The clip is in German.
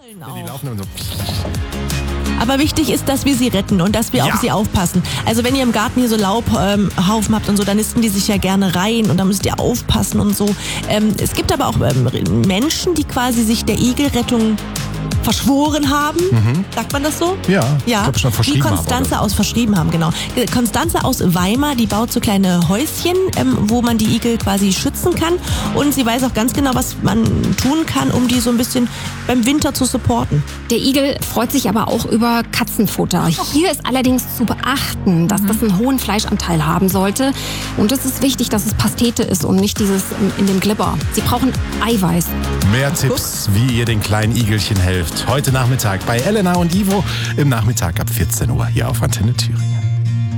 Die laufen und so. Aber wichtig ist, dass wir sie retten und dass wir auf sie aufpassen. Also wenn ihr im Garten hier so Laubhaufen habt und so, dann nisten die sich ja gerne rein und da müsst ihr aufpassen und so. Es gibt aber auch Menschen, die quasi sich der Igelrettung verschworen haben. Sagt man das so? Ja, ich glaube schon verschrieben haben. Die Konstanze verschrieben haben, genau. Konstanze aus Weimar, die baut so kleine Häuschen, wo man die Igel quasi schützen kann. Und sie weiß auch ganz genau, was man tun kann, um die so ein bisschen beim Winter zu supporten. Der Igel freut sich aber auch über Katzenfutter. Hier ist allerdings zu beachten, dass das einen hohen Fleischanteil haben sollte. Und es ist wichtig, dass es Pastete ist und nicht dieses in dem Glibber. Sie brauchen Eiweiß. Mehr Tipps, wie ihr den kleinen Igelchen helft. Heute Nachmittag bei Elena und Ivo im Nachmittag ab 14 Uhr hier auf Antenne Thüringen.